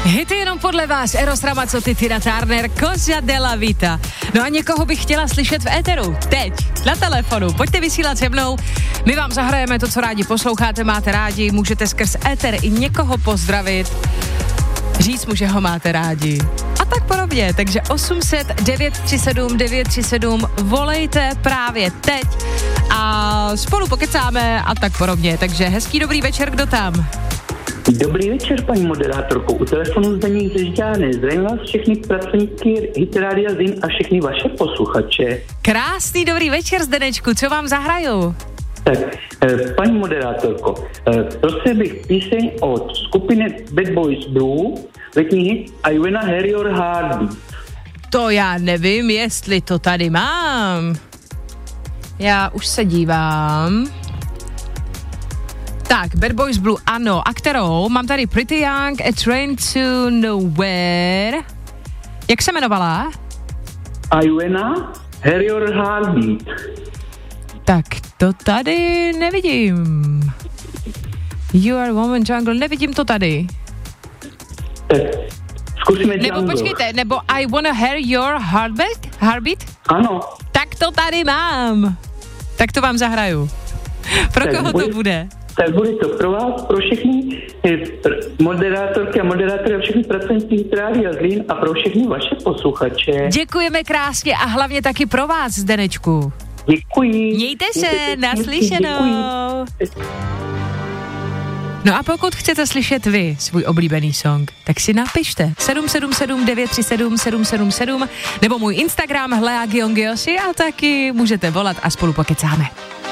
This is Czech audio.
Hity jenom podle vás, Eros Ramazzotti, Tina Turner, Cosa della Vita. No a někoho bych chtěla slyšet v éteru, teď, na telefonu, pojďte vysílat se mnou, my vám zahrajeme to, co rádi posloucháte, máte rádi, můžete skrz éter i někoho pozdravit, říct mu, že ho máte rádi. A tak podobně, takže 800 937 937 volejte právě teď a spolu pokecáme a tak podobně, takže hezký dobrý večer, kdo tam? Dobrý večer, paní moderátorko. U telefonu Zdeněk ze Žďány. Zdravím vás všechny pracovníky Hit Rádia Zlín a všechny vaše posluchače. Krásný dobrý večer, Zdenečku, co vám zahraju? Tak, paní moderátorko, prosil bych píseň od skupiny Bad Boys Blue, letní hit I Wanna Hear Your Heartbeat. To já nevím, jestli to tady mám. Já už se dívám. Tak, Bad Boys Blue, ano. A kterou? Mám tady Pretty Young, A Train to Nowhere. Jak se jmenovala? I Wanna Hear Your Heartbeat. Tak, to tady nevidím. You Are Woman Jungle, nevidím to tady. Zkusíme Nebo Jungle. počkejte, nebo I Wanna Hear Your Heartbeat? Ano. Tak to tady mám. Tak to vám zahraju. Pro Tak koho to bude? Tak bude to pro vás, pro všechny moderátorky a moderátory a všechny pracovníky Hit Rádia Zlín a pro všechny vaše posluchače. Děkujeme krásně a hlavně taky pro vás, Zdenečku. Děkuji. Mějte se, naslyšenou. No a pokud chcete slyšet vy svůj oblíbený song, tak si napište 777 937 777 nebo můj Instagram Hlea Gyongyosi a taky můžete volat a spolu pokecáme.